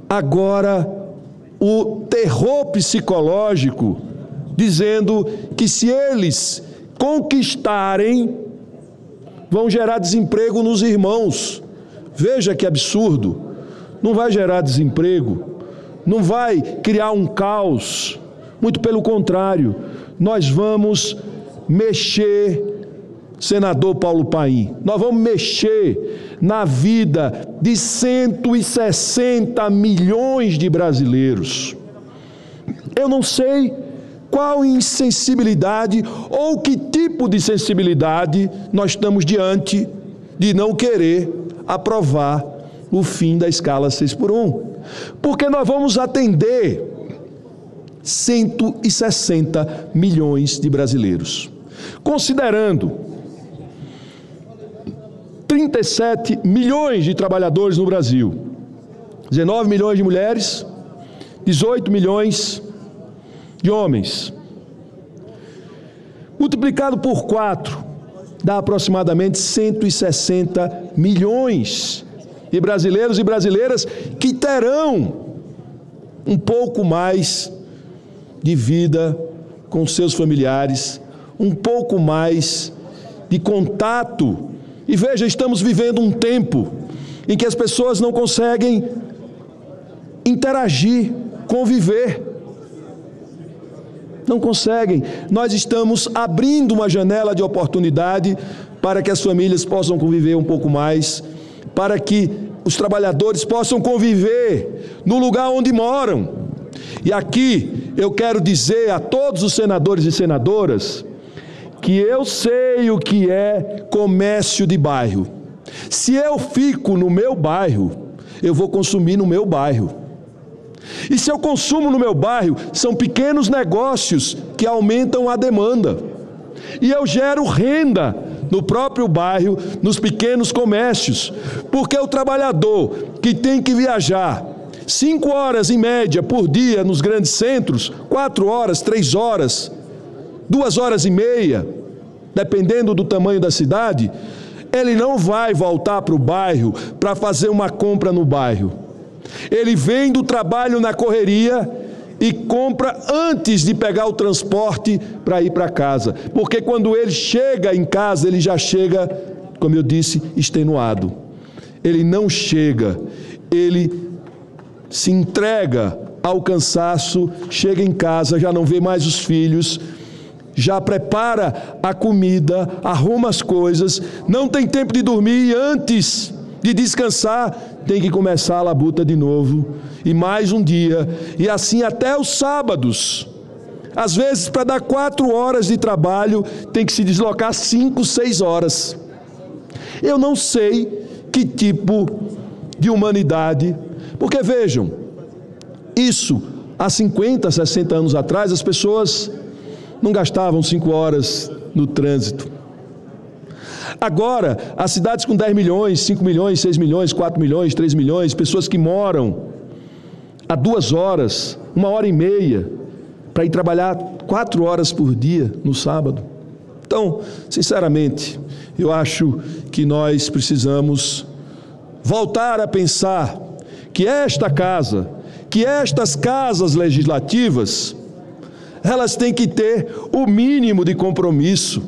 agora o terror psicológico, dizendo que se eles conquistarem, vão gerar desemprego nos irmãos. Veja que absurdo. Não vai gerar desemprego, não vai criar um caos. Muito pelo contrário, nós vamos mexer, senador Paulo Paim, nós vamos mexer na vida de 160 milhões de brasileiros. Eu não sei qual insensibilidade ou que tipo de sensibilidade nós estamos diante de não querer aprovar o fim da escala 6x1. Porque nós vamos atender 160 milhões de brasileiros. Considerando 37 milhões de trabalhadores no Brasil, 19 milhões de mulheres, 18 milhões de homens. Multiplicado por 4, dá aproximadamente 160 milhões de brasileiros e brasileiras que terão um pouco mais de vida com seus familiares, um pouco mais de contato. E veja, estamos vivendo um tempo em que as pessoas não conseguem interagir, conviver. Não conseguem. Nós estamos abrindo uma janela de oportunidade para que as famílias possam conviver um pouco mais, para que os trabalhadores possam conviver no lugar onde moram. E aqui eu quero dizer a todos os senadores e senadoras que eu sei o que é comércio de bairro. Se eu fico no meu bairro, eu vou consumir no meu bairro. E se eu consumo no meu bairro, são pequenos negócios que aumentam a demanda. E eu gero renda no próprio bairro, nos pequenos comércios. Porque o trabalhador que tem que viajar 5 horas em média por dia nos grandes centros, 4 horas, 3 horas, 2 horas e meia, dependendo do tamanho da cidade, ele não vai voltar para o bairro para fazer uma compra no bairro. Ele vem do trabalho na correria e compra antes de pegar o transporte para ir para casa. Porque quando ele chega em casa, ele já chega, como eu disse, extenuado. Ele não chega, ele se entrega ao cansaço, chega em casa, já não vê mais os filhos, já prepara a comida, arruma as coisas, não tem tempo de dormir e antes de descansar, tem que começar a labuta de novo, e mais um dia, e assim até os sábados. Às vezes, para dar 4 horas de trabalho, tem que se deslocar 5, 6 horas. Eu não sei que tipo de humanidade, porque vejam, isso há 50, 60 anos atrás, as pessoas não gastavam 5 horas no trânsito. Agora, as cidades com 10 milhões, 5 milhões, 6 milhões, 4 milhões, 3 milhões, pessoas que moram a 2 horas, 1 hora e meia, para ir trabalhar 4 horas por dia no sábado. Então, sinceramente, eu acho que nós precisamos voltar a pensar que esta casa, que estas casas legislativas, elas têm que ter o mínimo de compromisso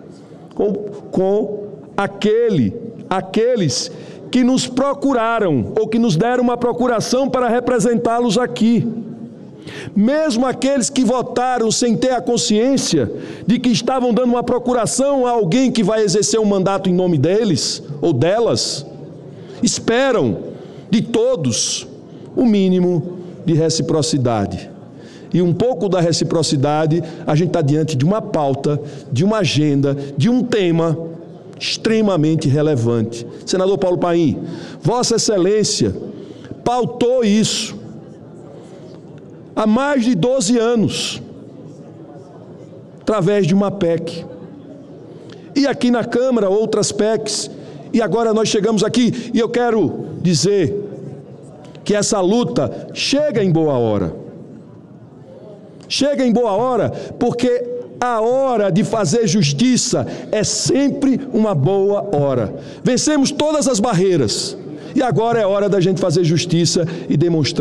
com aqueles que nos procuraram ou que nos deram uma procuração para representá-los aqui. Mesmo aqueles que votaram sem ter a consciência de que estavam dando uma procuração a alguém que vai exercer um mandato em nome deles ou delas, esperam de todos o mínimo de reciprocidade. E um pouco da reciprocidade, a gente está diante de uma pauta, de uma agenda, de um tema extremamente relevante. Senador Paulo Paim, Vossa Excelência pautou isso há mais de 12 anos, através de uma PEC. E aqui na Câmara, outras PECs. E agora nós chegamos aqui, e eu quero dizer que essa luta chega em boa hora. Chega em boa hora, porque a hora de fazer justiça é sempre uma boa hora. Vencemos todas as barreiras, e agora é hora da gente fazer justiça e demonstrar